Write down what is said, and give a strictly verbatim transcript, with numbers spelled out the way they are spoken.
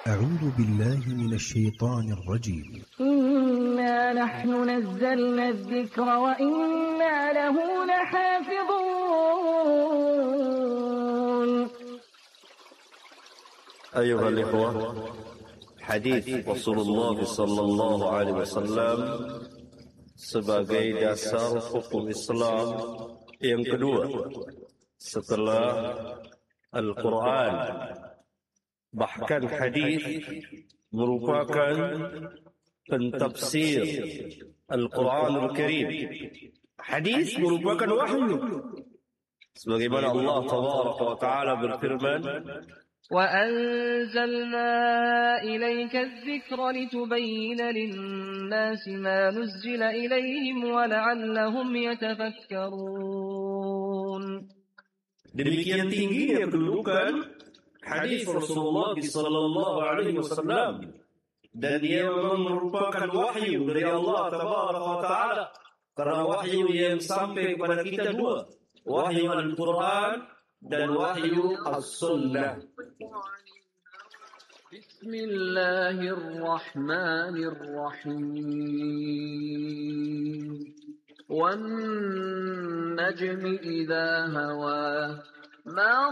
أعوذ بالله من الشيطان الرجيم. إنا نحن نزلنا الذكر وإنا له لحافظون. أيها الإخوة، hadis Rasulullah sallallahu alaihi wasallam sebagai dasar hukum Islam yang kedua setelah Al-Quran. Bahkan hadis merupakan pentafsir Al-Quranul Karim. Hadis merupakan wahyu. Sebagaimana Allah Tabaraka wa Ta'ala berfirman, وَأَنزَلْنَا إِلَيْكَ الذِّكْرَ لِتُبَيِّنَ لِلنَّاسِ مَا نُزِّلَ إِلَيْهِمْ وَلَعَلَّهُمْ يَتَفَكَّرُونَ. Demikian tingginya kedudukan hadis Rasulullah sallallahu alaihi wasallam, dan dia memang merupakan wahyu dari Allah Tabaraka wa Ta'ala. Karena wahyu yang sampai kepada kita dua, wahyu Al-Quran dan wahyu As-Sunnah. Bismillahirrahmanirrahim. Wan najmi idza hawa ma